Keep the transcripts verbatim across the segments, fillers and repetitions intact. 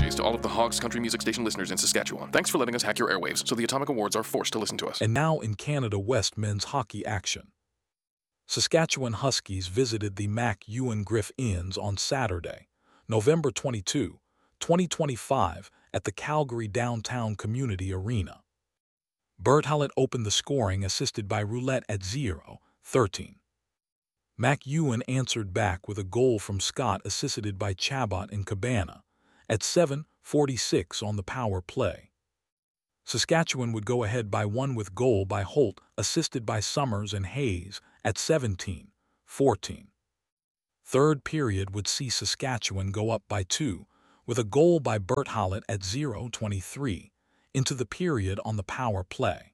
apologies to all of the Hogs Country Music Station listeners in Saskatchewan. Thanks for letting us hack your airwaves so the Atomic Awards are forced to listen to us. And now in Canada West men's hockey action. Saskatchewan Huskies visited the Mac Ewan Griff Inns on Saturday, November twenty-second, twenty twenty-five, at the Calgary Downtown Community Arena. Bert Hallett opened the scoring, assisted by Roulette at zero thirteen. Mac Ewan answered back with a goal from Scott, assisted by Chabot and Cabana, at seven forty-six on the power play. Saskatchewan would go ahead by one with goal by Holt, assisted by Summers and Hayes, at seventeen fourteen. Third period would see Saskatchewan go up by two, with a goal by Bert Hallett at zero twenty-three, into the period on the power play.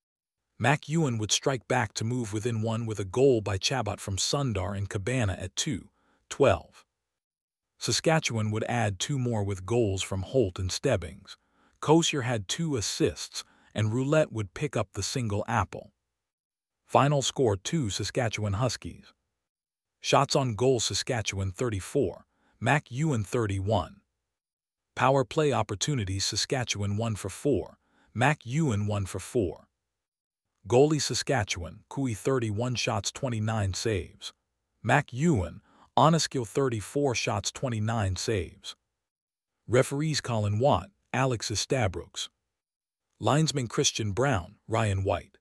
Mac Ewan would strike back to move within one with a goal by Chabot from Sundar and Cabana at two twelve. Saskatchewan would add two more with goals from Holt and Stebbings. Kosier had two assists, and Roulette would pick up the single apple. Final score two Saskatchewan Huskies. Shots on goal Saskatchewan thirty-four, Mac Ewan thirty-one. Power play opportunities Saskatchewan one for four, Mac Ewan one for four. Goalie Saskatchewan, Cooey thirty-one shots twenty-nine saves. Mac Ewan, Oneskill thirty-four shots twenty-nine saves. Referees Colin Watt, Alex Estabrooks. Linesman Christian Brown, Ryan White.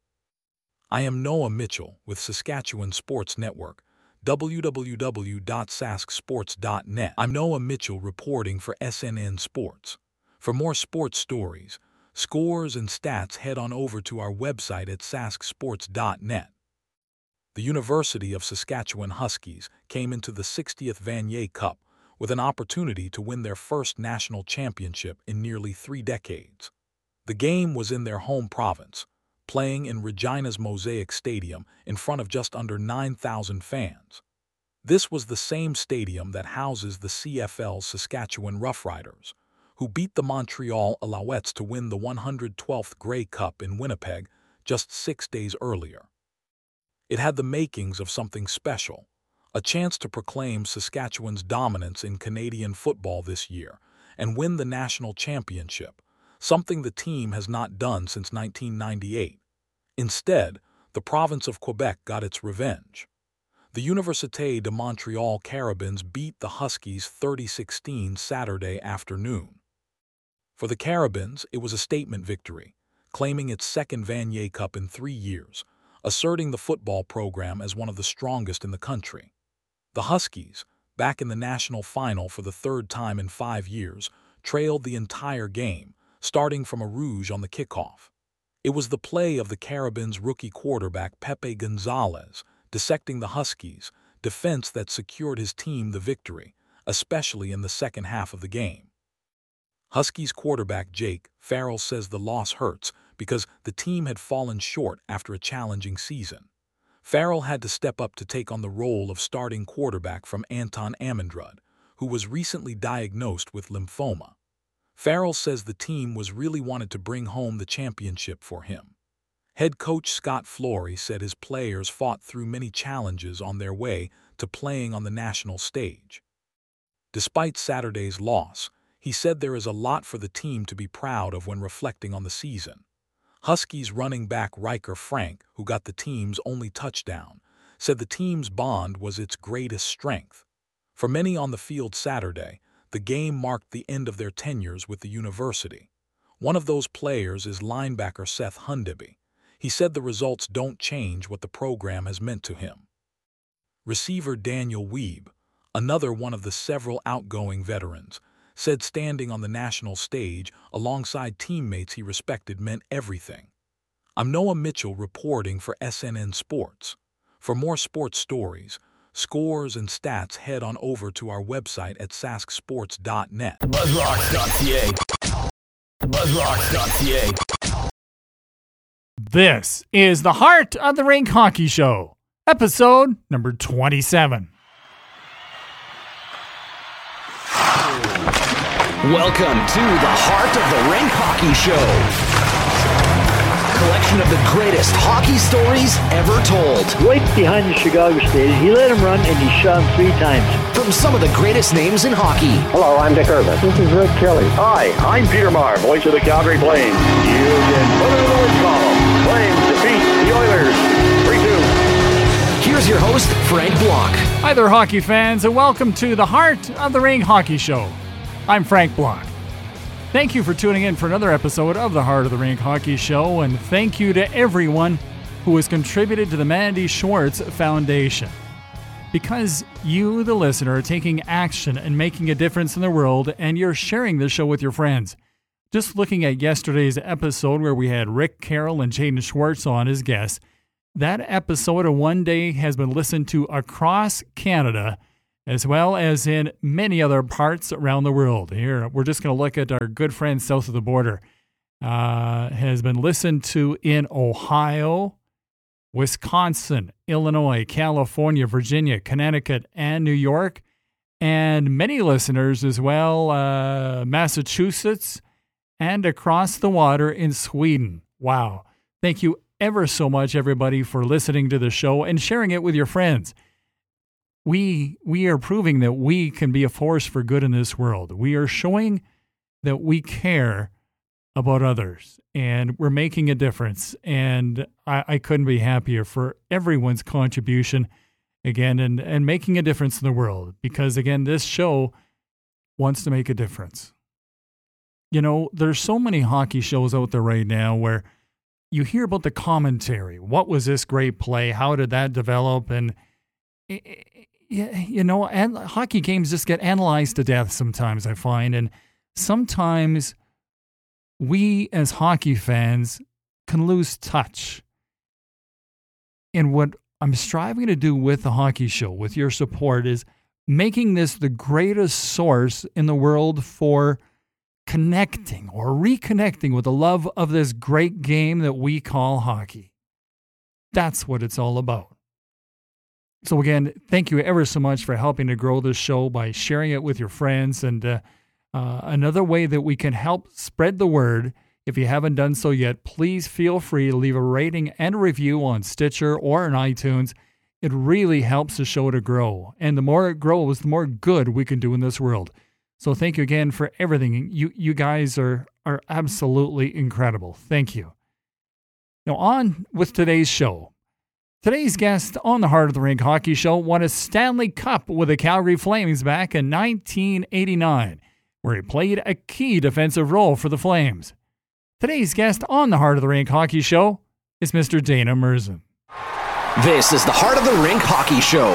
I am Noah Mitchell with Saskatchewan Sports Network, w w w dot sask sports dot net. I'm Noah Mitchell reporting for S N N Sports. For more sports stories, scores, and stats, head on over to our website at sask sports dot net. The University of Saskatchewan Huskies came into the sixtieth Vanier Cup with an opportunity to win their first national championship in nearly three decades. The game was in their home province, playing in Regina's Mosaic Stadium in front of just under nine thousand fans. This was the same stadium that houses the C F L's Saskatchewan Roughriders, who beat the Montreal Alouettes to win the one hundred twelfth Grey Cup in Winnipeg just six days earlier. It had the makings of something special, a chance to proclaim Saskatchewan's dominance in Canadian football this year and win the national championship, something the team has not done since nineteen ninety-eight. Instead, the province of Quebec got its revenge. The Université de Montréal Carabins beat the Huskies thirty sixteen Saturday afternoon. For the Carabins, it was a statement victory, claiming its second Vanier Cup in three years, asserting the football program as one of the strongest in the country. The Huskies, back in the national final for the third time in five years, trailed the entire game, starting from a rouge on the kickoff. It was the play of the Carabins' rookie quarterback Pepe Gonzalez, dissecting the Huskies' defense that secured his team the victory, especially in the second half of the game. Huskies quarterback Jake Farrell says the loss hurts because the team had fallen short after a challenging season. Farrell had to step up to take on the role of starting quarterback from Anton Ammandrad, who was recently diagnosed with lymphoma. Farrell says the team was really wanted to bring home the championship for him. Head coach Scott Flory said his players fought through many challenges on their way to playing on the national stage. Despite Saturday's loss, he said there is a lot for the team to be proud of when reflecting on the season. Huskies running back Riker Frank, who got the team's only touchdown, said the team's bond was its greatest strength. For many on the field Saturday, the game marked the end of their tenures with the university. One of those players is linebacker Seth Hundeby. He said the results don't change what the program has meant to him. Receiver Daniel Weeb, another one of the several outgoing veterans, said standing on the national stage alongside teammates he respected meant everything. I'm Noah Mitchell reporting for S N N Sports. For more sports stories, scores, and stats, head on over to our website at sask sports dot net. buzzrocks dot c a buzzrocks dot c a This is the Heart of the Rink Hockey Show, episode number twenty-seven. Welcome to the Heart of the Rink Hockey Show. collection of the greatest hockey stories ever told. Right behind the Chicago Stadium. He let him run and he shot him three times. From some of the greatest names in hockey. Hello, I'm Dick Irvin. This is Rick Kelly. Hi, I'm Peter Maher, voice of the Calgary Flames. You can put it in the win column. Flames defeat the Oilers three two. Here's your host, Frank Block. Hi there, hockey fans, and welcome to the Heart of the Ring Hockey Show. I'm Frank Block. Thank you for tuning in for another episode of the Heart of the Ring Hockey Show, and thank you to everyone who has contributed to the Mandy Schwartz Foundation. Because you, the listener, are taking action and making a difference in the world, and you're sharing this show with your friends. Just looking at yesterday's episode where we had Rick Carroll and Jaden Schwartz on as guests, that episode of One Day has been listened to across Canada, as well as in many other parts around the world. Here, we're just going to look at our good friends south of the border. Uh, has been listened to in Ohio, Wisconsin, Illinois, California, Virginia, Connecticut, and New York. And many listeners as well, uh, Massachusetts, and across the water in Sweden. Wow. Thank you ever so much, everybody, for listening to the show and sharing it with your friends. We we are proving that we can be a force for good in this world. We are showing that we care about others, and we're making a difference. And I, I couldn't be happier for everyone's contribution, again, and, and making a difference in the world. Because, again, this show wants to make a difference. You know, there's so many hockey shows out there right now where you hear about the commentary. What was this great play? How did that develop? And it, you know, and hockey games just get analyzed to death sometimes, I find. And sometimes we as hockey fans can lose touch. And what I'm striving to do with the hockey show, with your support, is making this the greatest source in the world for connecting or reconnecting with the love of this great game that we call hockey. That's what it's all about. So again, thank you ever so much for helping to grow this show by sharing it with your friends. And uh, uh, another way that we can help spread the word, if you haven't done so yet, please feel free to leave a rating and a review on Stitcher or on iTunes. It really helps the show to grow. And the more it grows, the more good we can do in this world. So thank you again for everything. You you guys are, are absolutely incredible. Thank you. Now on with today's show. Today's guest on the Heart of the Rink Hockey Show won a Stanley Cup with the Calgary Flames back in nineteen eighty-nine, where he played a key defensive role for the Flames. Today's guest on the Heart of the Rink Hockey Show is Mister Dana Murzyn. This is the Heart of the Rink Hockey Show.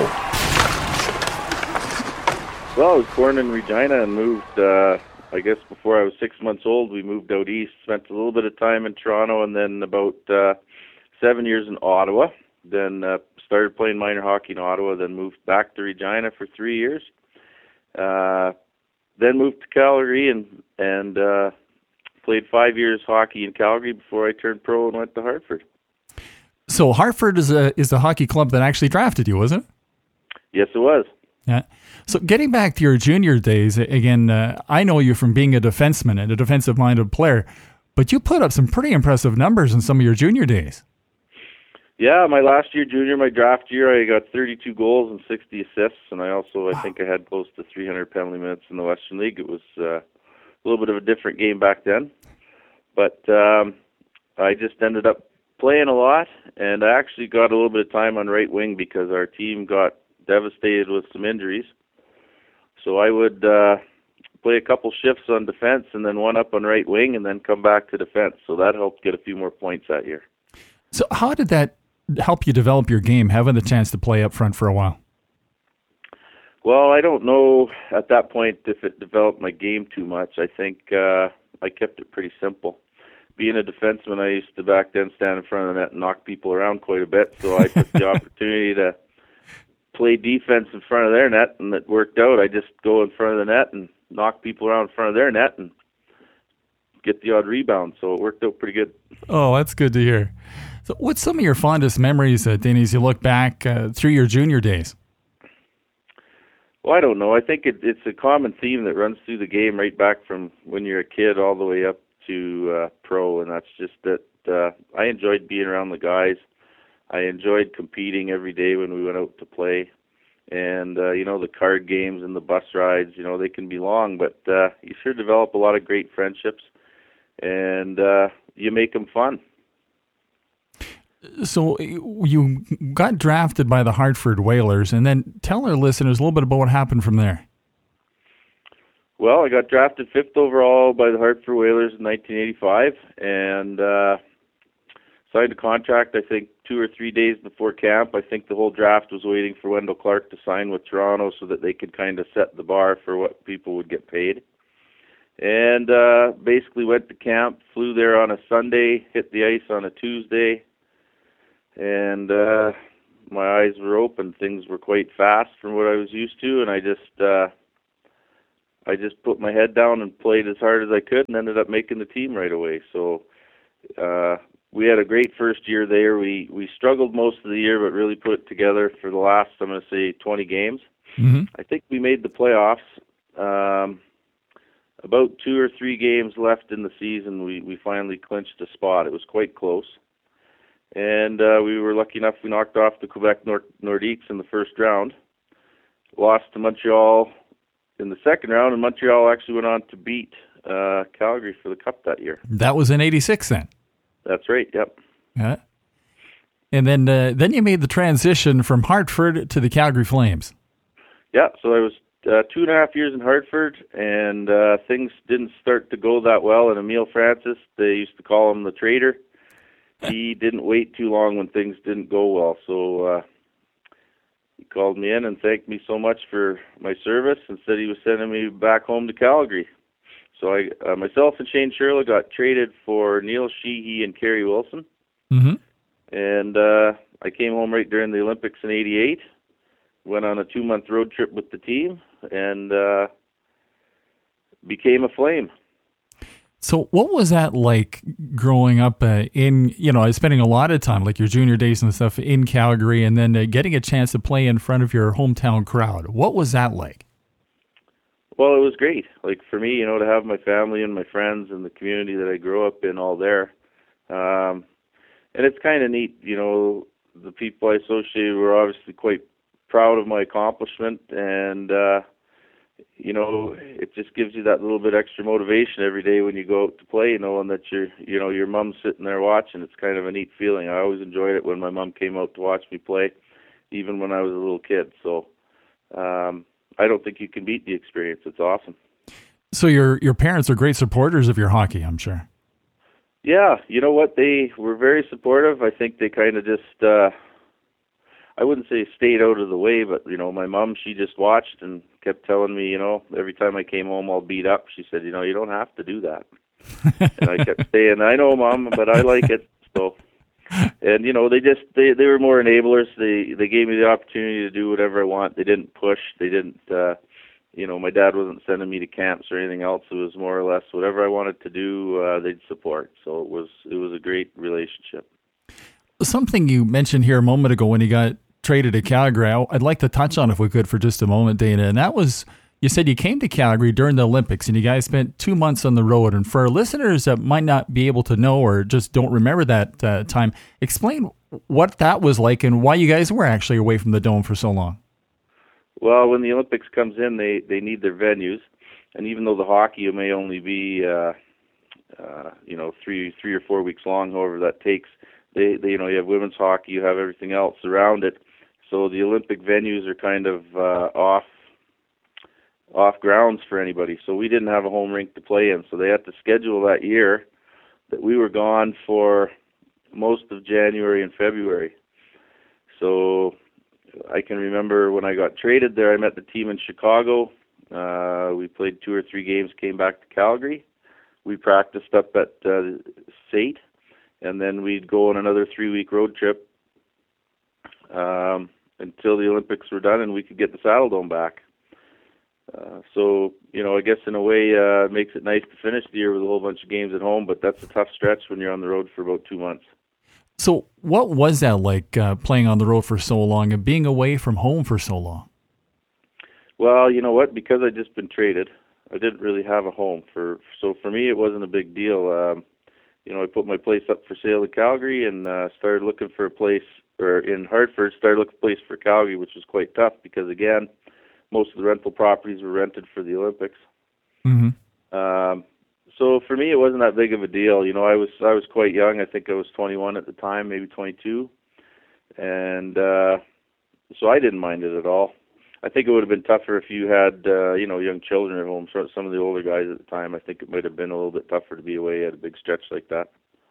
Well, I was born in Regina and moved, uh, I guess before I was six months old, we moved out east, spent a little bit of time in Toronto, and then about uh, seven years in Ottawa. Then uh, started playing minor hockey in Ottawa, then moved back to Regina for three years. Uh, then moved to Calgary and and uh, played five years hockey in Calgary before I turned pro and went to Hartford. So Hartford is a is the hockey club that actually drafted you, wasn't it? Yes, it was. Yeah. So getting back to your junior days, again, uh, I know you from being a defenseman and a defensive-minded player, but you put up some pretty impressive numbers in some of your junior days. Yeah, my last year junior, my draft year, I got thirty-two goals and sixty assists, and I also, I think I had close to three hundred penalty minutes in the Western League. It was uh, a little bit of a different game back then, but um, I just ended up playing a lot, and I actually got a little bit of time on right wing because our team got devastated with some injuries. So I would uh, play a couple shifts on defense and then one up on right wing and then come back to defense. So that helped get a few more points that year. So how did that help you develop your game, having the chance to play up front for a while? Well, I don't know at that point if it developed my game too much. I think uh, I kept it pretty simple. Being a defenseman, I used to back then stand in front of the net and knock people around quite a bit, so I took the opportunity to play defense in front of their net, and it worked out. I just go in front of the net and knock people around in front of their net and get the odd rebound, so it worked out pretty good. Oh, that's good to hear. So what's some of your fondest memories, uh, Danny, as you look back uh, through your junior days? Well, I don't know. I think it, it's a common theme that runs through the game right back from when you're a kid all the way up to uh, pro, and that's just that uh, I enjoyed being around the guys. I enjoyed competing every day when we went out to play. And, uh, you know, the card games and the bus rides, you know, they can be long, but uh, you sure develop a lot of great friendships, and uh, you make them fun. So you got drafted by the Hartford Whalers, and then tell our listeners a little bit about what happened from there. Well, I got drafted fifth overall by the Hartford Whalers in nineteen eighty-five, and uh, signed a contract, I think, two or three days before camp. I think the whole draft was waiting for Wendell Clark to sign with Toronto so that they could kind of set the bar for what people would get paid. And uh, basically went to camp, flew there on a Sunday, hit the ice on a Tuesday, and uh, my eyes were open. Things were quite fast from what I was used to, and I just uh, I just put my head down and played as hard as I could, and ended up making the team right away. So uh, we had a great first year there. We we struggled most of the year, but really put it together for the last, I'm going to say, twenty games. Mm-hmm. I think we made the playoffs. Um, about two or three games left in the season, we, we finally clinched a spot. It was quite close. And uh, we were lucky enough, we knocked off the Quebec Nord- Nordiques in the first round. Lost to Montreal in the second round, and Montreal actually went on to beat uh, Calgary for the Cup that year. That was in eighty-six then? That's right, yep. Yeah. And then uh, then you made the transition from Hartford to the Calgary Flames. Yeah, so I was uh, two and a half years in Hartford, and uh, things didn't start to go that well. And Emile Francis, they used to call him the traitor. He didn't wait too long when things didn't go well. So uh, he called me in and thanked me so much for my service and said he was sending me back home to Calgary. So I, uh, myself and Shane Sherla got traded for Neil Sheehy and Kerry Wilson. Mm-hmm. And uh, I came home right during the Olympics in eighty-eight, went on a two-month road trip with the team, and uh, became a Flame. So what was that like growing up uh, in, you know, spending a lot of time, like your junior days and stuff in Calgary, and then uh, getting a chance to play in front of your hometown crowd? What was that like? Well, it was great. Like for me, you know, to have my family and my friends and the community that I grew up in all there. Um, and it's kind of neat, you know, the people I associated were obviously quite proud of my accomplishment, and, uh, you know, it just gives you that little bit extra motivation every day when you go out to play, knowing that your, you know, your mom's sitting there watching. It's kind of a neat feeling. I always enjoyed it when my mom came out to watch me play, even when I was a little kid. So, um, I don't think you can beat the experience. It's awesome. So your your parents are great supporters of your hockey, I'm sure. Yeah, you know what? They were very supportive. I think they kind of just, uh, I wouldn't say stayed out of the way, but, you know, my mom, she just watched and kept telling me, you know, every time I came home all beat up, she said, you know, you don't have to do that. And I kept saying, I know, Mom, but I like it. So, and, you know, they just, they, they were more enablers. They, they gave me the opportunity to do whatever I want. They didn't push. They didn't, uh, you know, my dad wasn't sending me to camps or anything else. It was more or less whatever I wanted to do, uh, they'd support. So it was, it was a great relationship. Something you mentioned here a moment ago when you got traded to Calgary, I'd like to touch on if we could for just a moment, Dana. And that was, you said you came to Calgary during the Olympics and you guys spent two months on the road. And for our listeners that might not be able to know or just don't remember that uh, time, explain what that was like and why you guys were actually away from the Dome for so long. Well, when the Olympics comes in, they, they need their venues. And even though the hockey may only be, uh, uh, you know, three three or four weeks long, however that takes, they, they you know, you have women's hockey, you have everything else around it. So the Olympic venues are kind of uh, off off grounds for anybody. So we didn't have a home rink to play in. So they had to schedule that year that we were gone for most of January and February. So I can remember when I got traded there, I met the team in Chicago. Uh, we played two or three games, came back to Calgary. We practiced up at uh, S A T, and then we'd go on another three-week road trip um, until the Olympics were done and we could get the Saddle Dome back. Uh, so, you know, I guess in a way uh, it makes it nice to finish the year with a whole bunch of games at home, but that's a tough stretch when you're on the road for about two months. So what was that like, uh, playing on the road for so long and being away from home for so long? Well, you know what? Because I'd just been traded, I didn't really have a home. For So for me, it wasn't a big deal. Um, you know, I put my place up for sale in Calgary and uh, started looking for a place, or in Hartford, started looking for a place for Calgary, which was quite tough because, again, most of the rental properties were rented for the Olympics. Mm-hmm. Um, so for me, it wasn't that big of a deal. You know, I was I was quite young. I think I was twenty-one at the time, maybe twenty-two, and uh, so I didn't mind it at all. I think it would have been tougher if you had, uh, you know, young children at home. So some of the older guys at the time, I think it might have been a little bit tougher to be away at a big stretch like that.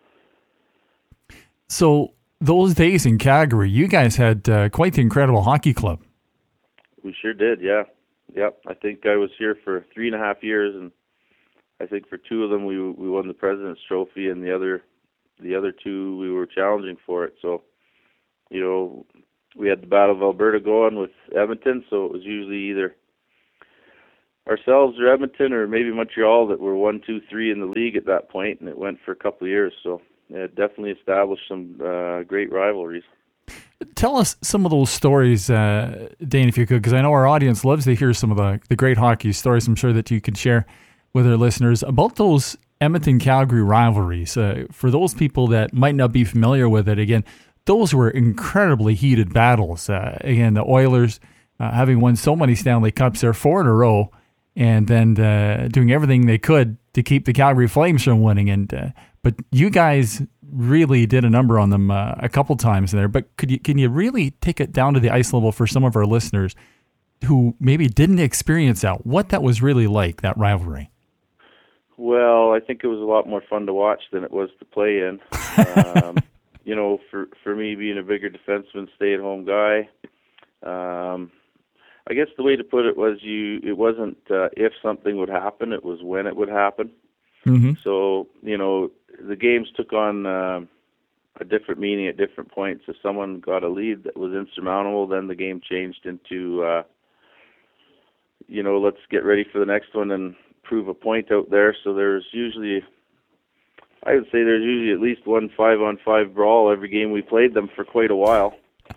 So those days in Calgary, you guys had uh, quite the incredible hockey club. We sure did, yeah. Yep. I think I was here for three and a half years, and I think for two of them we we won the President's Trophy, and the other the other two we were challenging for it. So, you know, we had the Battle of Alberta going with Edmonton, so it was usually either ourselves or Edmonton or maybe Montreal that were one, two, three in the league at that point, and it went for a couple of years. So it definitely established some uh, great rivalries. Tell us some of those stories, uh, Dane, if you could, because I know our audience loves to hear some of the, the great hockey stories. I'm sure that you could share with our listeners about those Edmonton-Calgary rivalries. Uh, for those people that might not be familiar with it, again, those were incredibly heated battles. Uh, again, the Oilers uh, having won so many Stanley Cups there, four in a row, and then uh, doing everything they could to keep the Calgary Flames from winning. And uh, but you guys really did a number on them uh, a couple times there. But could you can you really take it down to the ice level for some of our listeners who maybe didn't experience that, what that was really like, that rivalry? Well, I think it was a lot more fun to watch than it was to play in. Um, you know, for for me being a bigger defenseman, stay-at-home guy, um, I guess the way to put it was you. It wasn't uh, if something would happen; it was when it would happen. Mm-hmm. So you know, the games took on uh, a different meaning at different points. If someone got a lead that was insurmountable, then the game changed into, uh, you know, let's get ready for the next one and prove a point out there. So there's usually, I would say there's usually at least one five-on-five brawl every game we played them for quite a while.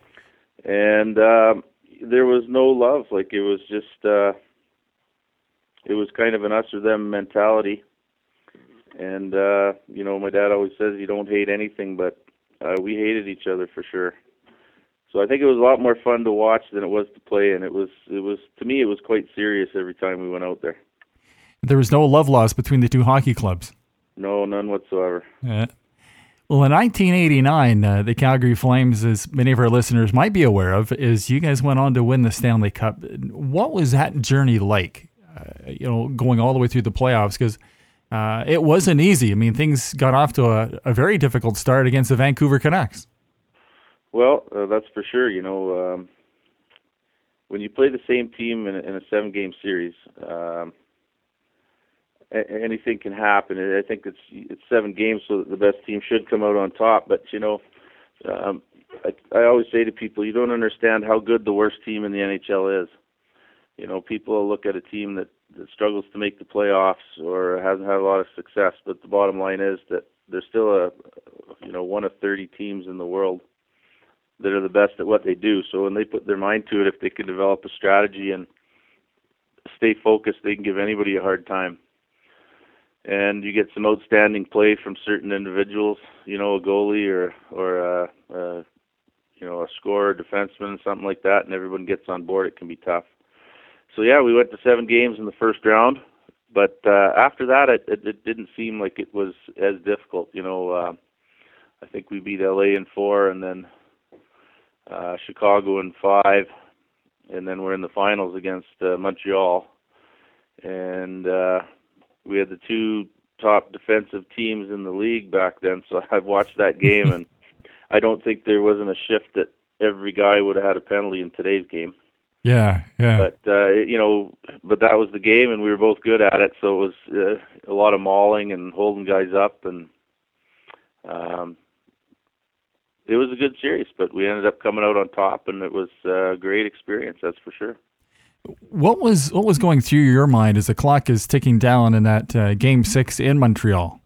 And um, there was no love. Like, it was just, uh, it was kind of an us or them mentality. And, uh, you know, my dad always says you don't hate anything, but uh, we hated each other for sure. So I think it was a lot more fun to watch than it was to play, and it was, it was to me, it was quite serious every time we went out there. There was no love lost between the two hockey clubs. No, none whatsoever. Yeah. Well, in nineteen eighty-nine, uh, the Calgary Flames, as many of our listeners might be aware of, is you guys went on to win the Stanley Cup. What was that journey like, uh, you know, going all the way through the playoffs? Because uh, it wasn't easy. I mean, things got off to a, a very difficult start against the Vancouver Canucks. Well, uh, that's for sure. You know, um, when you play the same team in a, in a seven-game series, um, anything can happen. I think it's it's seven games, so the best team should come out on top. But, you know, um, I, I always say to people, you don't understand how good the worst team in the N H L is. You know, people look at a team that, that struggles to make the playoffs or hasn't had a lot of success, but the bottom line is that there's still a, you know, one of thirty teams in the world that are the best at what they do. So when they put their mind to it, if they can develop a strategy and stay focused, they can give anybody a hard time. And you get some outstanding play from certain individuals, you know, a goalie or or a, a you know, a scorer, defenseman, something like that, and everyone gets on board. It can be tough. So yeah, we went to seven games in the first round, but uh, after that, it, it, it didn't seem like it was as difficult. You know, uh, I think we beat L A in four, and then uh, Chicago in five, and then we're in the finals against uh, Montreal, and uh, we had the two top defensive teams in the league back then. So I've watched that game, and I don't think there wasn't a shift that every guy would have had a penalty in today's game. Yeah, yeah. But, uh, you know, but that was the game, and we were both good at it, so it was uh, a lot of mauling and holding guys up, and um, it was a good series, but we ended up coming out on top, and it was a great experience, that's for sure. What was what was going through your mind as the clock is ticking down in that uh, Game six in Montreal?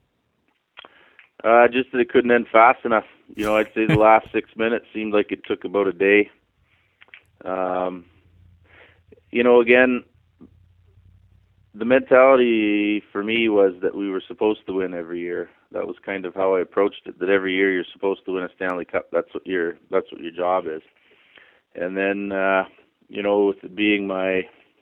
Uh, just that it couldn't end fast enough. You know, I'd say the last six minutes seemed like it took about a day. Um, you know, again, the mentality for me was that we were supposed to win every year. That was kind of how I approached it. That every year you're supposed to win a Stanley Cup. That's what your that's what your job is. And then, uh, you know, with it being my,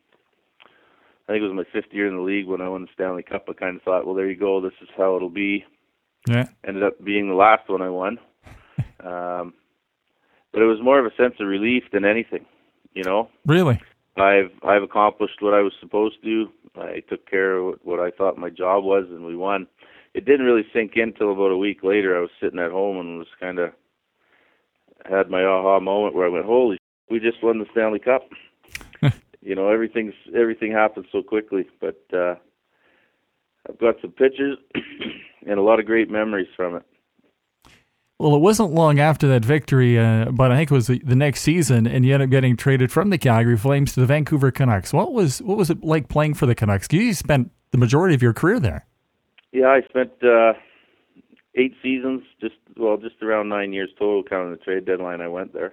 I think it was my fifth year in the league when I won the Stanley Cup, I kind of thought, well, there you go. This is how it'll be. Yeah. Ended up being the last one I won. um, but it was more of a sense of relief than anything, you know. Really? I've I've accomplished what I was supposed to. I took care of what I thought my job was, and we won. It didn't really sink in until about a week later. I was sitting at home and was kind of had my aha moment where I went, "Holy, we just won the Stanley Cup!" You know, everything's everything happened so quickly. But uh, I've got some pictures and a lot of great memories from it. Well, it wasn't long after that victory, uh, but I think it was the, the next season, and you ended up getting traded from the Calgary Flames to the Vancouver Canucks. What was what was it like playing for the Canucks? You spent the majority of your career there. Yeah, I spent uh, eight seasons, just well, just around nine years total, counting the trade deadline I went there.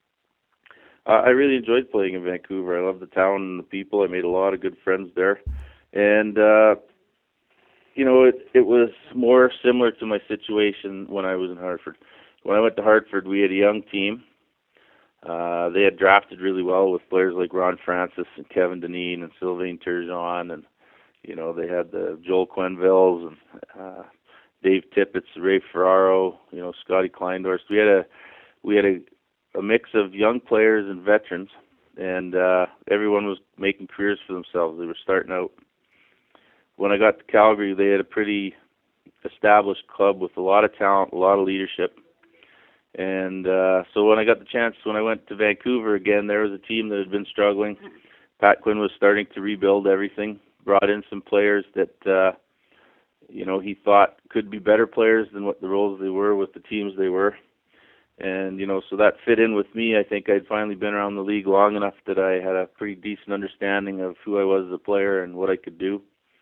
Uh, I really enjoyed playing in Vancouver. I love the town and the people. I made a lot of good friends there, and uh, you know, it it was more similar to my situation when I was in Hartford. When I went to Hartford, we had a young team. Uh, they had drafted really well with players like Ron Francis and Kevin Dineen and Sylvain Turgeon, and you know, they had the Joel Quenvilles and uh, Dave Tippett's, Ray Ferraro, you know, Scotty Kleindorst. We had a we had a, a mix of young players and veterans, and uh, everyone was making careers for themselves. They were starting out. When I got to Calgary, they had a pretty established club with a lot of talent, a lot of leadership. And uh, so when I got the chance, when I went to Vancouver again, there was a team that had been struggling. Pat Quinn was starting to rebuild everything. Brought in some players that, uh, you know, he thought could be better players than what the roles they were with the teams they were. And, you know, so that fit in with me. I think I'd finally been around the league long enough that I had a pretty decent understanding of who I was as a player and what I could do.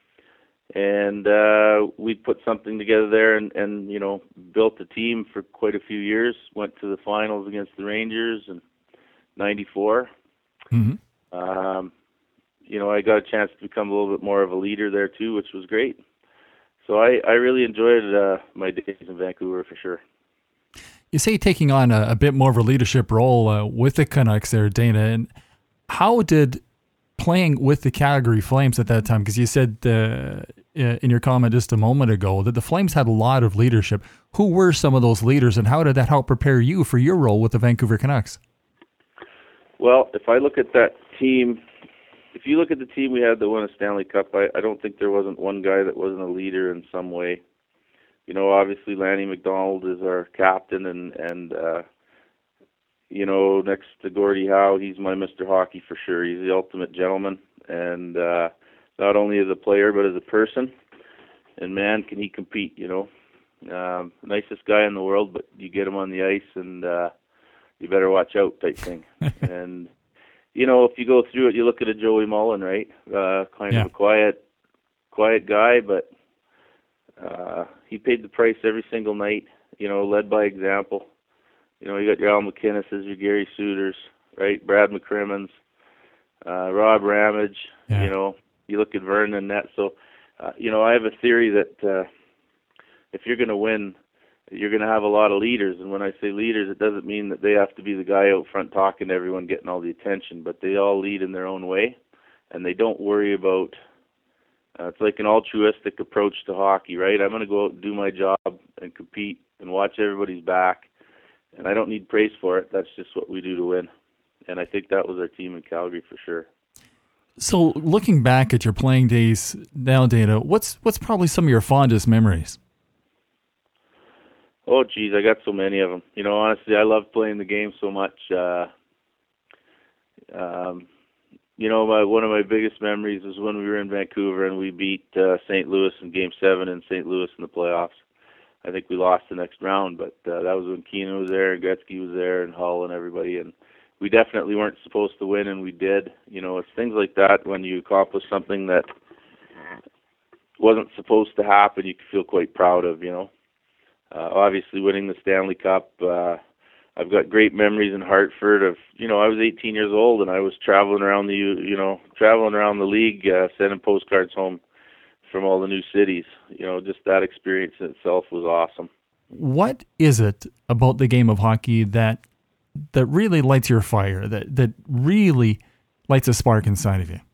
And uh, we put something together there and, and, you know, built a team for quite a few years. Went to the finals against the Rangers in ninety-four. Mm-hmm. Um You know, I got a chance to become a little bit more of a leader there too, which was great. So I, I really enjoyed uh, my days in Vancouver for sure. You say taking on a, a bit more of a leadership role uh, with the Canucks there, Dana. And how did playing with the Calgary Flames at that time, because you said uh, in your comment just a moment ago that the Flames had a lot of leadership. Who were some of those leaders, and how did that help prepare you for your role with the Vancouver Canucks? Well, if I look at that team, if you look at the team we had that won a Stanley Cup, I, I don't think there wasn't one guy that wasn't a leader in some way. You know, obviously Lanny McDonald is our captain, and, and uh, you know, next to Gordie Howe, he's my Mister Hockey for sure. He's the ultimate gentleman, and uh, not only as a player but as a person. And man, can he compete, you know. Um, nicest guy in the world, but you get him on the ice and uh, you better watch out type thing. And you know, if you go through it, you look at a Joey Mullen, right? Uh, kind yeah. of a quiet, quiet guy, but uh, he paid the price every single night. You know, led by example. You know, you got your Al McInnes's, your Gary Suiters, right? Brad McCrimmons, uh, Rob Ramage. Yeah. You know, you look at Vernon and that. So, uh, you know, I have a theory that uh, if you're going to win, you're going to have a lot of leaders. And when I say leaders, it doesn't mean that they have to be the guy out front talking to everyone, getting all the attention, but they all lead in their own way, and they don't worry about, uh, it's like an altruistic approach to hockey, right? I'm going to go out and do my job and compete and watch everybody's back, and I don't need praise for it. That's just what we do to win. And I think that was our team in Calgary for sure. So looking back at your playing days now, Dana, what's what's probably some of your fondest memories? Oh, geez, I got so many of them. You know, honestly, I love playing the game so much. Uh, um, you know, my, one of my biggest memories was when we were in Vancouver and we beat uh, Saint Louis in Game seven in Saint Louis in the playoffs. I think we lost the next round, but uh, that was when Keenan was there and Gretzky was there and Hull and everybody. And we definitely weren't supposed to win, and we did. You know, it's things like that when you accomplish something that wasn't supposed to happen, you can feel quite proud of, you know. Uh, obviously, winning the Stanley Cup, uh, I've got great memories in Hartford of, you know, I was eighteen years old and I was traveling around the, you know, traveling around the league, uh, sending postcards home from all the new cities. You know, just that experience in itself was awesome. What is it about the game of hockey that that really lights your fire, that, that really lights a spark inside of you?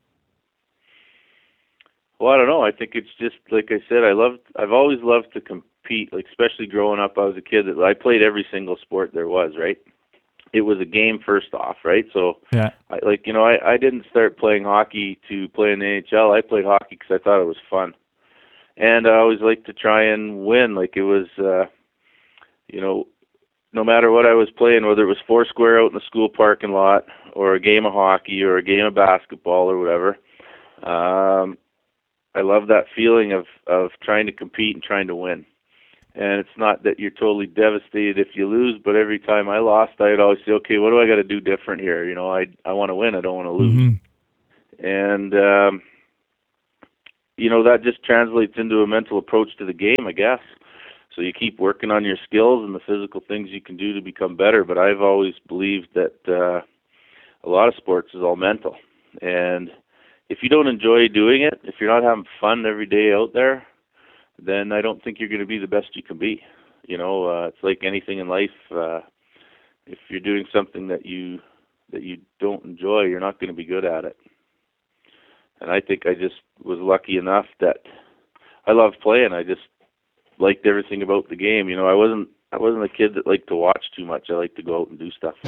Well, I don't know. I think it's just, like I said, I loved, I've always loved to compete, like especially growing up. I was a kid that I played every single sport there was, right? It was a game first off, right? So, yeah. I, like, you know, I, I didn't start playing hockey to play in the N H L. I played hockey because I thought it was fun. And I always liked to try and win. Like it was, uh, you know, no matter what I was playing, whether it was four square out in the school parking lot or a game of hockey or a game of basketball or whatever, um, I love that feeling of, of trying to compete and trying to win. And it's not that you're totally devastated if you lose, but every time I lost, I'd always say, okay, what do I got to do different here? You know, I I want to win. I don't want to lose. Mm-hmm. And, um, you know, that just translates into a mental approach to the game, I guess. So you keep working on your skills and the physical things you can do to become better. But I've always believed that uh, a lot of sports is all mental. And if you don't enjoy doing it, if you're not having fun every day out there, then I don't think you're going to be the best you can be. You know, uh, it's like anything in life. Uh, if you're doing something that you that you don't enjoy, you're not going to be good at it. And I think I just was lucky enough that I loved playing. I just liked everything about the game. You know, I wasn't I wasn't a kid that liked to watch too much. I liked to go out and do stuff.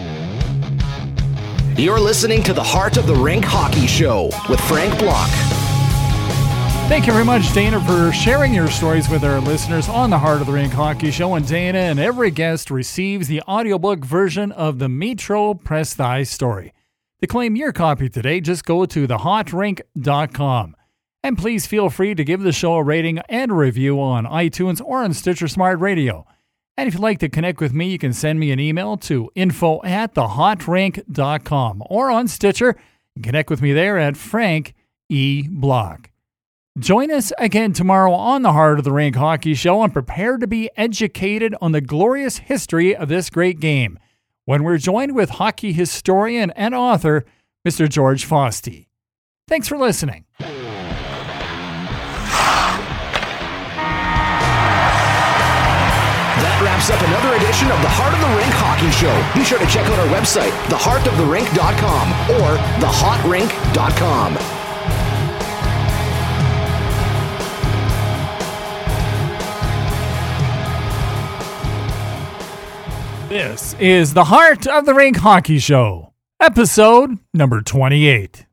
You're listening to the Heart of the Rink Hockey Show with Frank Block. Thank you very much, Dana, for sharing your stories with our listeners on the Heart of the Rink Hockey Show. And Dana and every guest receives the audiobook version of the Metro Press Thy Story. To claim your copy today, just go to the hot rink dot com. And please feel free to give the show a rating and a review on iTunes or on Stitcher Smart Radio. And if you'd like to connect with me, you can send me an email to info at the hot rink dot com or on Stitcher. You can connect with me there at Frank E. Block. Join us again tomorrow on the Heart of the Rink Hockey Show and prepare to be educated on the glorious history of this great game when we're joined with hockey historian and author, Mister George Foste. Thanks for listening. That wraps up another edition of the Heart of the Rink Hockey Show. Be sure to check out our website, the heart of the rink dot com or the hot rink dot com. This is the Heart of the Rink Hockey Show, episode number twenty-eight.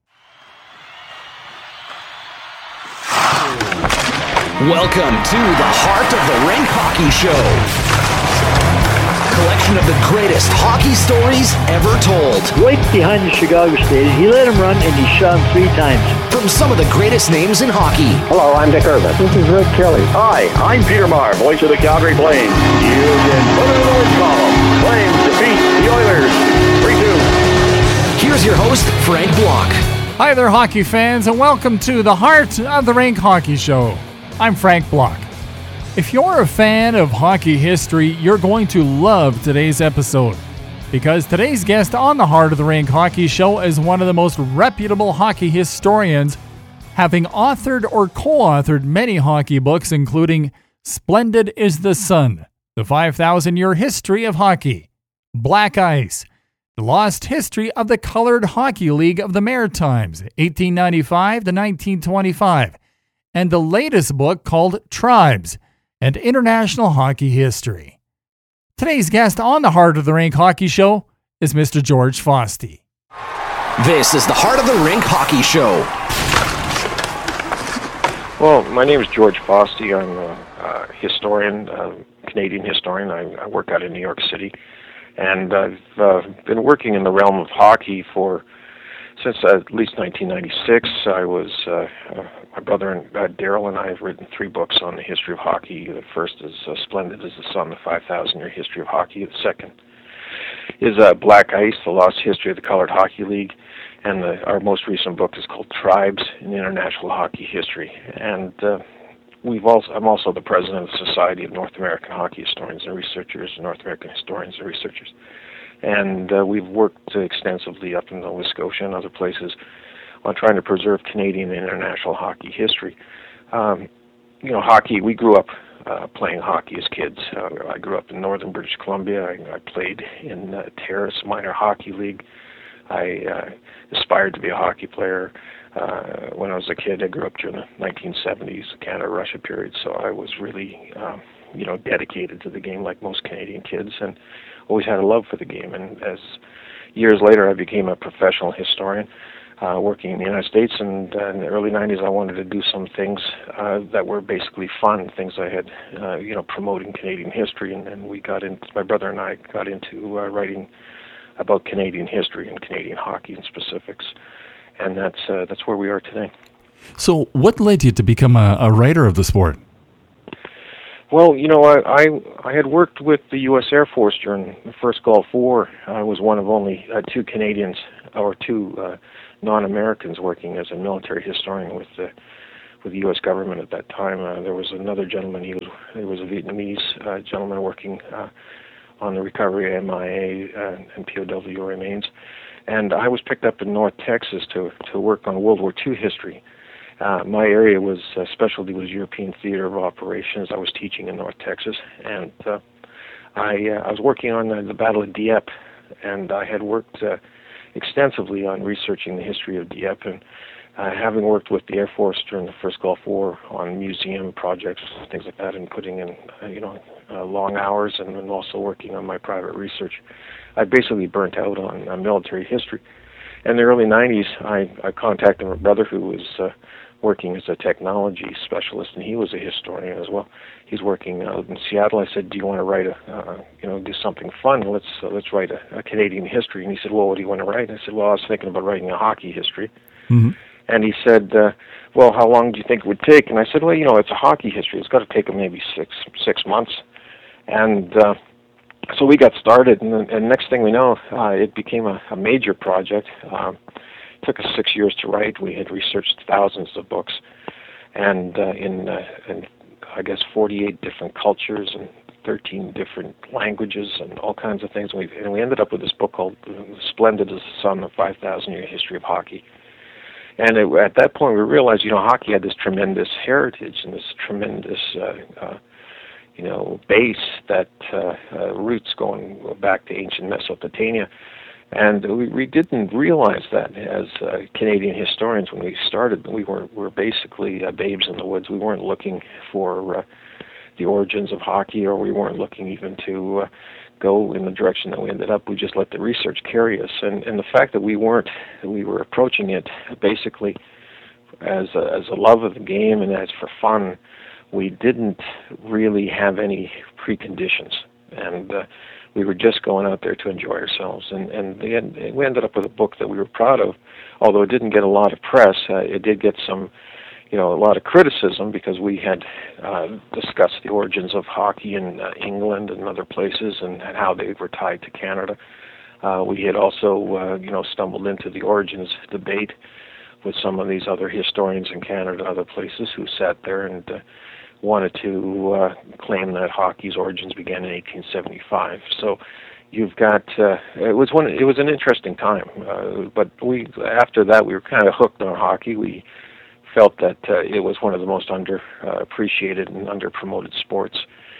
Welcome to the Heart of the Rink Hockey Show. Collection of the greatest hockey stories ever told. Right behind the Chicago Stadium, he let him run and he shot him three times. From some of the greatest names in hockey. Hello, I'm Dick Irvin. This is Rick Kelly. Hi, I'm Peter Maher, voice of the Calgary Flames. You can put it in the win column. Flames defeat the Oilers three two. Here's your host, Frank Block. Hi there, hockey fans, and welcome to the Heart of the Rink Hockey Show. I'm Frank Block. If you're a fan of hockey history, you're going to love today's episode because today's guest on the Heart of the Rink Hockey Show is one of the most reputable hockey historians, having authored or co-authored many hockey books, including Splendid is the Sun, The five thousand Year History of Hockey, Black Ice, The Lost History of the Colored Hockey League of the Maritimes, eighteen ninety-five to nineteen twenty-five, and the latest book called Tribes and International Hockey History. Today's guest on the Heart of the Rink Hockey Show is Mister George Foste. This is the Heart of the Rink Hockey Show. Well, my name is George Foste. I'm a, a historian, a Canadian historian. I, I work out in New York City. And I've uh, been working in the realm of hockey for since at least nineteen ninety-six. I was, uh, uh, my brother and uh, Daryl and I have written three books on the history of hockey. The first is uh, Splendid is the Sun, the five thousand Year History of Hockey. The second is uh, Black Ice, the Lost History of the Colored Hockey League. And the, our most recent book is called Tribes in International Hockey History. And uh, we've also I'm also the president of the Society of North American Hockey Historians and Researchers, North American Historians and Researchers, and uh, we've worked extensively up in Nova Scotia and other places on trying to preserve Canadian and international hockey history. Um, you know, hockey. We grew up uh, playing hockey as kids. Uh, I grew up in northern British Columbia. I, I played in uh, Terrace Minor Hockey League. I uh, aspired to be a hockey player. Uh, when I was a kid, I grew up during the nineteen seventies, Canada-Russia period, so I was really, um, you know, dedicated to the game like most Canadian kids, and always had a love for the game. And as years later, I became a professional historian, uh, working in the United States, and uh, in the early nineties, I wanted to do some things uh, that were basically fun, things I had, uh, you know, promoting Canadian history, and, and we got into, my brother and I got into uh, writing about Canadian history and Canadian hockey in specifics. And that's uh, that's where we are today. So what led you to become a, a writer of the sport? Well, you know, I, I I had worked with the U S Air Force during the first Gulf War. I was one of only uh, two Canadians or two uh, non-Americans working as a military historian with the with the U S government at that time. Uh, there was another gentleman. He was he was a Vietnamese uh, gentleman working uh, on the recovery of M I A uh, and P O W remains. And I was picked up in North Texas to to work on World War Two history. Uh, my area was uh, specialty was European theater of operations. I was teaching in North Texas, and uh, I uh, I was working on uh, the Battle of Dieppe, and I had worked uh, extensively on researching the history of Dieppe, and uh, having worked with the Air Force during the first Gulf War on museum projects, things like that, and putting in uh, you know uh, long hours, and, and also working on my private research. I basically burnt out on uh, military history. In the early nineties, I, I contacted my brother, who was uh, working as a technology specialist, and he was a historian as well. He's working out in Seattle. I said, "Do you want to write a, uh, you know, do something fun? Let's uh, let's write a, a Canadian history." And he said, "Well, what do you want to write?" I said, "Well, I was thinking about writing a hockey history." Mm-hmm. And he said, uh, "Well, how long do you think it would take?" And I said, "Well, you know, it's a hockey history. It's got to take maybe six six months." And uh, So we got started, and, and next thing we know, uh, it became a, a major project. Um, it took us six years to write. We had researched thousands of books, and uh, in, uh, in, I guess, forty-eight different cultures and thirteen different languages and all kinds of things. And we, and we ended up with this book called Splendid as the Sun, the five thousand year History of Hockey. And it, at that point, we realized, you know, hockey had this tremendous heritage and this tremendous uh, uh, you know, base that uh, uh, roots going back to ancient Mesopotamia. And we, we didn't realize that as uh, Canadian historians when we started. We were, were basically uh, babes in the woods. We weren't looking for uh, the origins of hockey, or we weren't looking even to uh, go in the direction that we ended up. We just let the research carry us. And, and the fact that we weren't, we were approaching it basically as a, as a love of the game and as for fun, we didn't really have any preconditions, and uh, we were just going out there to enjoy ourselves. And, and the end, we ended up with a book that we were proud of, although it didn't get a lot of press. Uh, it did get some, you know, a lot of criticism because we had uh, discussed the origins of hockey in uh, England and other places and, and how they were tied to Canada. Uh, we had also, uh, you know, stumbled into the origins debate with some of these other historians in Canada and other places who sat there and uh, wanted to uh, claim that hockey's origins began in eighteen seventy-five. So you've got uh, it was one it was an interesting time, uh, but we after that we were kind of hooked on hockey. We felt that uh, it was one of the most under uh, appreciated and under promoted sports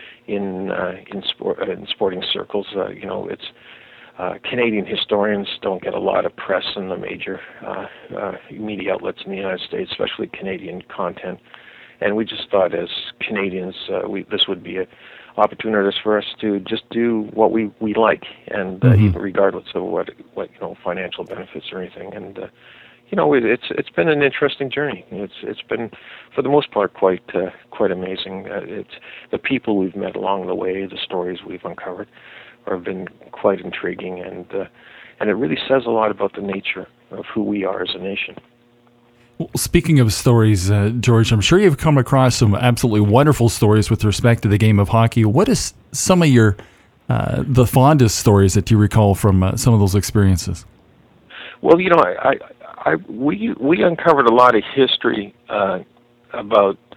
in uh, in sport uh, in sporting circles. Uh, you know, it's uh, Canadian historians don't get a lot of press in the major uh, uh, media outlets in the United States, especially Canadian content. And we just thought, as Canadians, uh, we, this would be an opportunity for us to just do what we, we like, and uh, mm-hmm. even regardless of what what you know financial benefits or anything. And uh, you know, it, it's it's been an interesting journey. It's it's been, for the most part, quite uh, quite amazing. Uh, it's the people we've met along the way, the stories we've uncovered, have been quite intriguing, and uh, and it really says a lot about the nature of who we are as a nation. Well, speaking of stories, uh, George, I'm sure you've come across some absolutely wonderful stories with respect to the game of hockey. What is some of your uh, the fondest stories that you recall from uh, some of those experiences? Well, you know, I, I, I we we uncovered a lot of history uh, about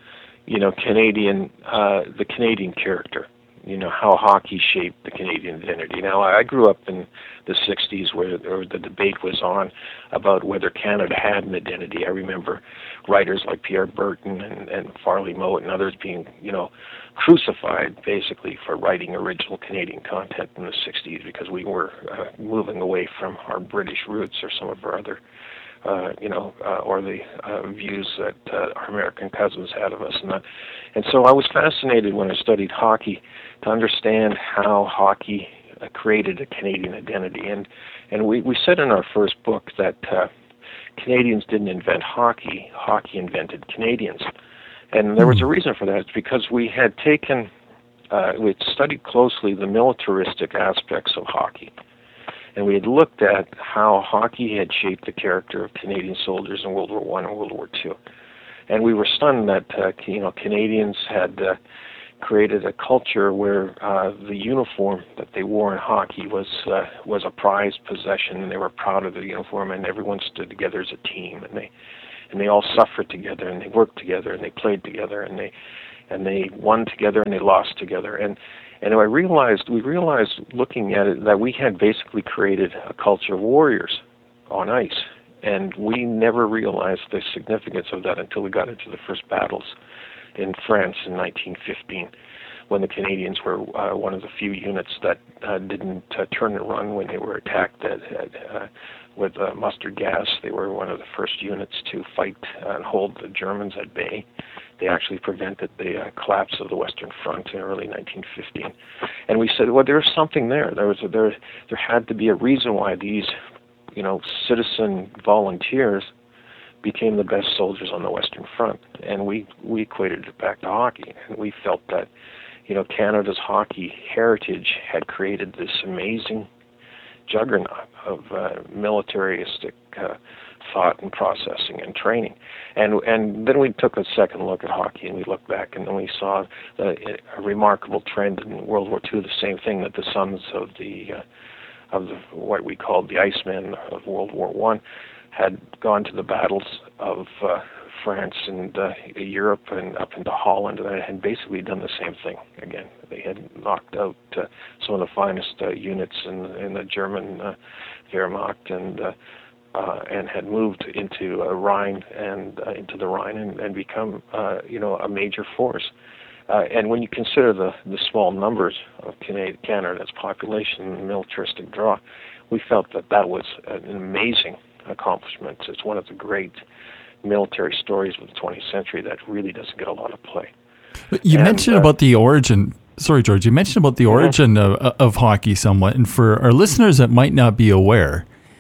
you know, Canadian, uh, the Canadian character, you know, how hockey shaped the Canadian identity. Now, I grew up in the sixties where, where the debate was on about whether Canada had an identity. I remember writers like Pierre Berton and, and Farley Moat and others being, you know, crucified basically for writing original Canadian content in the sixties because we were uh, moving away from our British roots or some of our other Uh, you know, uh, or the uh, views that uh, our American cousins had of us. And, that. and so I was fascinated when I studied hockey to understand how hockey uh, created a Canadian identity. And and we, we said in our first book that uh, Canadians didn't invent hockey, hockey invented Canadians. And there was a reason for that. It's because we had taken, uh, we had studied closely the militaristic aspects of hockey. And we had looked at how hockey had shaped the character of Canadian soldiers in World War One and World War Two. And we were stunned that, uh, you know, Canadians had uh, created a culture where uh, the uniform that they wore in hockey was uh, was a prized possession, and they were proud of the uniform, and everyone stood together as a team, and they and they all suffered together, and they worked together, and they played together, and they and they won together, and they lost together. And And I realized, we realized looking at it that we had basically created a culture of warriors on ice. And we never realized the significance of that until we got into the first battles in France in nineteen fifteen, when the Canadians were uh, one of the few units that uh, didn't uh, turn and run when they were attacked at, at, uh, with uh, mustard gas. They were one of the first units to fight and hold the Germans at bay. They actually prevented the uh, collapse of the Western Front in early nineteen fifteen. And we said, well, there was something there. There was a, there there had to be a reason why these, you know, citizen volunteers became the best soldiers on the Western Front. And we, we equated it back to hockey. And we felt that, you know, Canada's hockey heritage had created this amazing juggernaut of uh, militaristic uh, thought and processing and training. And and then we took a second look at hockey, and we looked back, and then we saw a, a remarkable trend in World War Two, the same thing, that the sons of the uh, of the, what we called the Icemen of World War One had gone to the battles of uh, France and uh, Europe and up into Holland, and had basically done the same thing again. They had knocked out uh, some of the finest uh, units in, in the German uh, Wehrmacht, and uh, Uh, and had moved into uh, Rhine and uh, into the Rhine and, and become, uh, you know, a major force. Uh, and when you consider the, the small numbers of Canada, Canada's population and the militaristic draw, we felt that that was an amazing accomplishment. It's one of the great military stories of the twentieth century that really doesn't get a lot of play. You and, mentioned uh, about the origin. Sorry, George. You mentioned about the origin mm-hmm. of, of hockey somewhat, and for our listeners that might not be aware.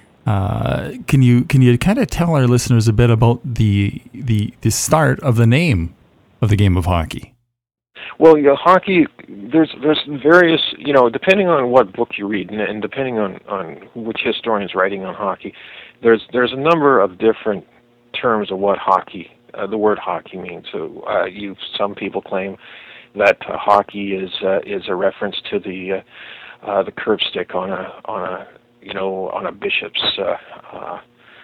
Uh, can you can you kind of tell our listeners a bit about the the the start of the name of the game of hockey? Well, you know, hockey. There's there's various, you know, depending on what book you read, and, and depending on, on which historian's writing on hockey, there's there's a number of different terms of what hockey, uh, the word hockey means. So, uh, you some people claim that uh, hockey is uh, is a reference to the uh, uh, the curb stick on a on a you know, on a bishop's, uh, uh,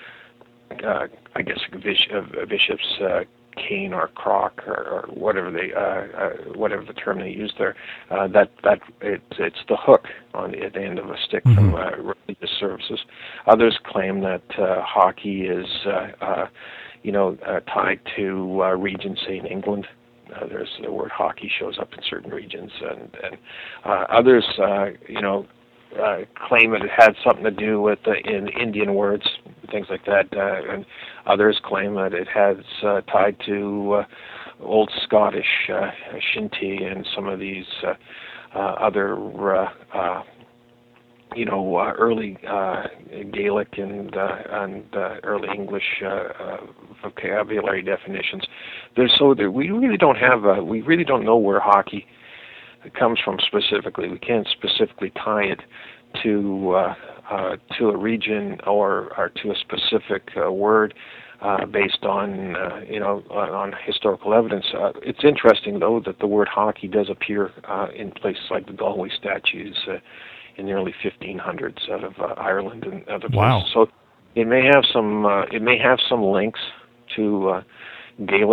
uh, I guess, a, bishop, a bishop's uh, cane or crock or, or whatever they, uh, uh, whatever the term they use there. Uh, that that it's it's the hook on the, at the end of a stick mm-hmm. from uh, religious services. Others claim that uh, hockey is, uh, uh, you know, uh, tied to uh, regions, say in England. Uh, there's the word hockey shows up in certain regions, and and uh, others, uh, you know. Uh, claim that it had something to do with uh, in Indian words, things like that, uh, and others claim that it has uh, tied to uh, Old Scottish, uh, Shinty, and some of these uh, uh, other, uh, uh, you know, uh, early uh, Gaelic and uh, and uh, early English uh, uh, vocabulary definitions. There's so that we really don't have, a, we really don't know where hockey it comes from specifically. We can't specifically tie it to uh, uh, to a region or, or to a specific uh, word uh, based on uh, you know on, on historical evidence. Uh, it's interesting though that the word hockey does appear uh, in places like the Galway statues uh, in the early fifteen hundreds out of uh, Ireland and other places. Wow. So it may have some uh, it may have some links to uh, Gaelic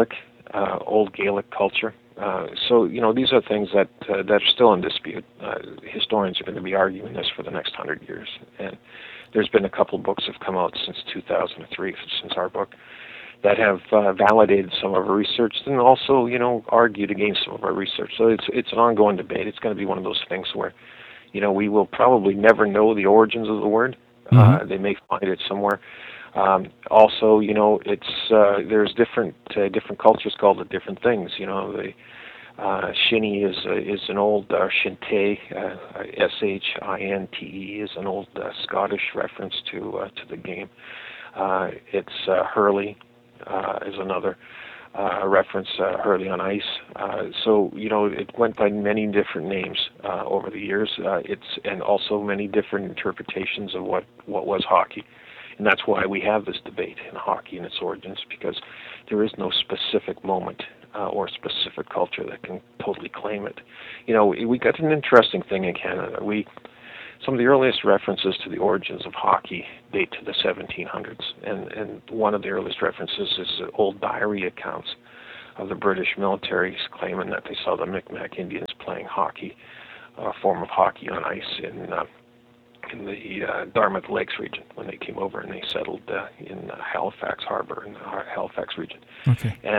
uh, old Gaelic culture. Uh, so, you know, these are things that uh, that are still in dispute. Uh, historians are going to be arguing this for the next hundred years. And there's been a couple books that have come out since two thousand three, since our book, that have uh, validated some of our research and also, you know, argued against some of our research. So it's it's an ongoing debate. It's going to be one of those things where, you know, we will probably never know the origins of the word. Mm-hmm. Uh, they may find it somewhere. Um, also, you know, it's uh, there's different uh, different cultures called it different things. You know, the uh, Shinty is uh, is an old uh, Shinte, uh, S H I N T E is an old uh, Scottish reference to uh, to the game. Uh, it's uh, Hurley uh, is another uh, reference, uh, Hurley on ice. Uh, so you know, it went by many different names uh, over the years. Uh, it's and also many different interpretations of what, what was hockey. And that's why we have this debate in hockey and its origins, because there is no specific moment uh, or specific culture that can totally claim it. You know, we got an interesting thing in Canada. We some of the earliest references to the origins of hockey date to the seventeen hundreds, and and one of the earliest references is old diary accounts of the British military claiming that they saw the Micmac Indians playing hockey, a form of hockey on ice in. Uh, in the uh, Dartmouth Lakes region when they came over and they settled uh, in uh, Halifax Harbor in the Halifax region. Okay. And